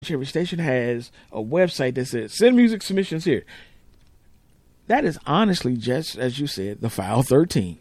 every station has a website that says send music submissions here. That is honestly just, as you said, the file 13.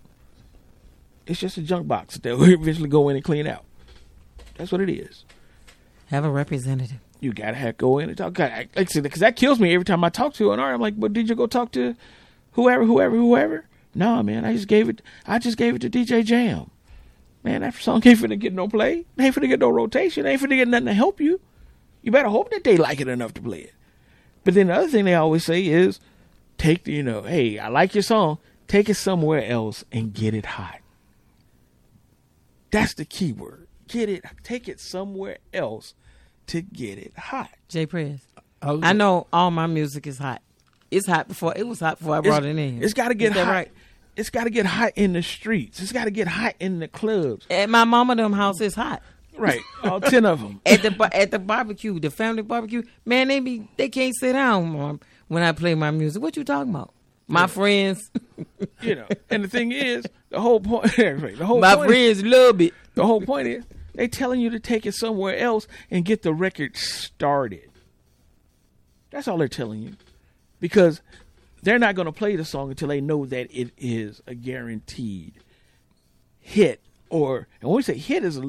It's just a junk box that we'll eventually go in and clean out. That's what it is. Have a representative. You gotta go in and talk. Like I said, because that kills me every time I talk to an artist. I'm like, but did you go talk to whoever? No, man, I just gave it to DJ Jam. Man, that song ain't finna get no play. It ain't finna get no rotation. It ain't finna get nothing to help you. You better hope that they like it enough to play it. But then the other thing they always say is, hey, I like your song. Take it somewhere else and get it hot. That's the key word. Take it somewhere else to get it hot. Jay Prez. I know all my music is hot. It was hot before I brought it in. It's got to get hot. Right? It's got to get hot in the streets. It's got to get hot in the clubs. At my mama them house, it's hot. Right, all 10 of them. At the barbecue, the family barbecue, man, they can't sit down, Mom, when I play my music. What you talking about? My friends. And the thing is, the whole point. My friends love it. The whole point is, they telling you to take it somewhere else and get the record started. That's all they're telling you, because they're not going to play the song until they know that it is a guaranteed hit. And when we say hit, is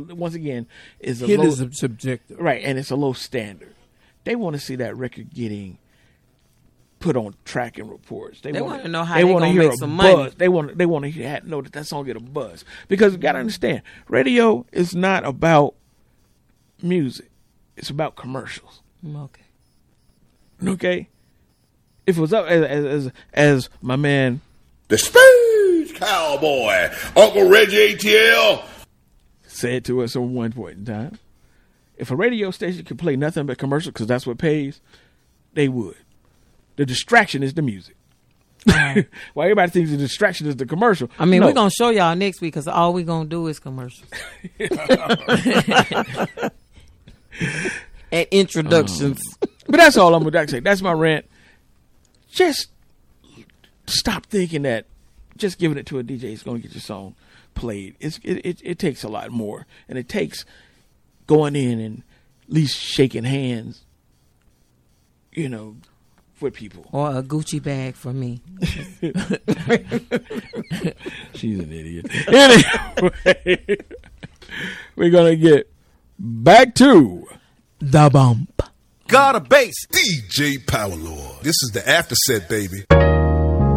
subjective, right? And it's a low standard. They want to see that record getting put on tracking reports. They want to know how they want to make some money. They want to know that song get a buzz, because you got to understand, radio is not about music; it's about commercials. Okay. If it was up as my man, the Space Cowboy, Uncle Reggie ATL, said to us at one point in time, if a radio station could play nothing but commercials because that's what pays, they would. The distraction is the music. While everybody thinks the distraction is the commercial. I mean, we're going to show y'all next week, because all we're going to do is commercials. And introductions. But that's all I'm going to say. That's my rant. Just stop thinking that just giving it to a DJ is going to get your song played. It takes a lot more. And it takes going in and at least shaking hands, with people. Or a Gucci bag for me. She's an idiot. Anyway, we're going to get back to the bump. God of bass, DJ Power Lord. This is the after set, baby.